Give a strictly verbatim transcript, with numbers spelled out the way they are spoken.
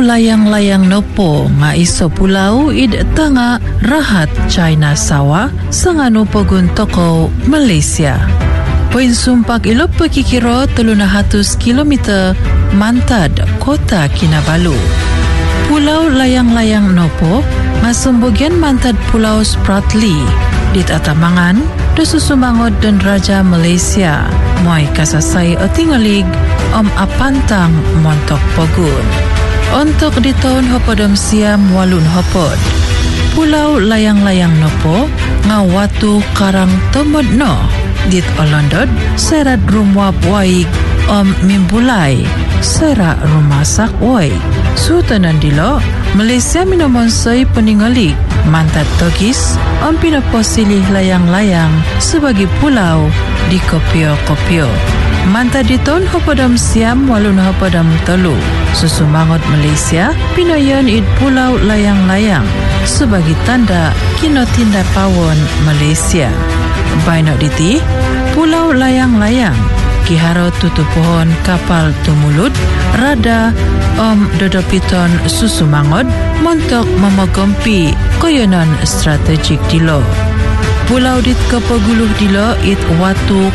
layang-layang nopo nga iso pulau id tanga rahat China sawa sangano pogun toko Malaysia. Poin sumpak ilo pekikiro telunahatus kilometer mantad kota Kinabalu. Pulau layang-layang nopo ngasumbogian mantad Pulau Spratly dit atamangan dosusumangod dan Raja Malaysia moy kasasay o tingalig om apantang montok pogun. Untuk di tahun hopodom siam walun hopod. Pulau layang-layang nopo ngawatu karang tomodno dit olondod serat rumah waig om mimbulai serat rumah sak waig. Sutanan dilo Malaysia minomonsoi peningalik mantad togis om pinaposilih layang-layang sebagai pulau di kopio-kopio. Mantad di tahun hopodam siam walun hopodam telu susumangot Malaysia pinayon id pulau layang-layang sebagai tanda kino tinda pawon Malaysia. Baino diti pulau layang-layang kiharo tutu pohon kapal tumulut rada om dodopiton susumangod montok memogompi koyonan strategik dilo. Pulau dit kepeguluh dilo it watu